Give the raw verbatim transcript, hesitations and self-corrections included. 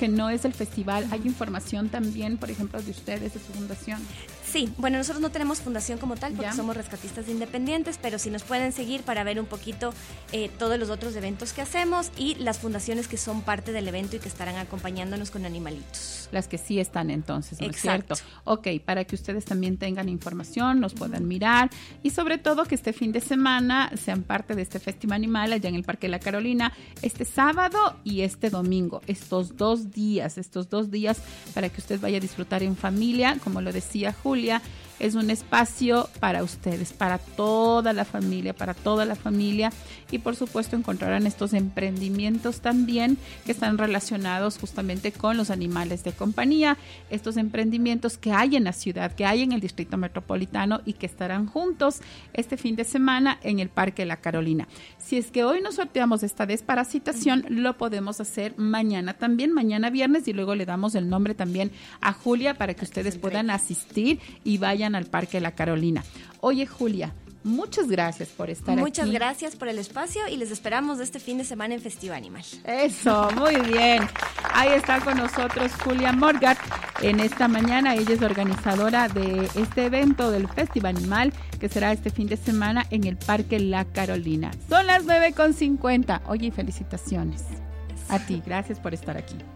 que no es el festival, ¿hay información también, por ejemplo, de ustedes, de su fundación? Sí, bueno, nosotros no tenemos fundación como tal porque ¿Ya? somos rescatistas independientes, pero si nos pueden seguir para ver un poquito eh, todos los otros eventos que hacemos y las fundaciones que son parte del evento y que estarán acompañándonos con animalitos. Las que sí están entonces, ¿no Exacto. es cierto? Ok, para que ustedes también tengan información, nos puedan mirar y sobre todo que este fin de semana sean parte de este Festival Animal allá en el Parque La Carolina, este sábado y este domingo, estos dos días, estos dos días para que usted vaya a disfrutar en familia, como lo decía Julia. Es un espacio para ustedes, para toda la familia, para toda la familia y por supuesto encontrarán estos emprendimientos también que están relacionados justamente con los animales de compañía, estos emprendimientos que hay en la ciudad, que hay en el Distrito Metropolitano y que estarán juntos este fin de semana en el Parque La Carolina. Si es que hoy nos sorteamos esta desparasitación, lo podemos hacer mañana también, mañana viernes y luego le damos el nombre también a Julia para que ustedes puedan asistir y vayan al Parque La Carolina. Oye, Julia, muchas gracias por estar Muchas aquí. Muchas gracias por el espacio y les esperamos este fin de semana en Festival Animal. Eso, muy bien. Ahí está con nosotros Julia Morgat en esta mañana. Ella es organizadora de este evento del Festival Animal que será este fin de semana en el Parque La Carolina. Son las nueve con cincuenta. Oye, felicitaciones a ti. Gracias por estar aquí.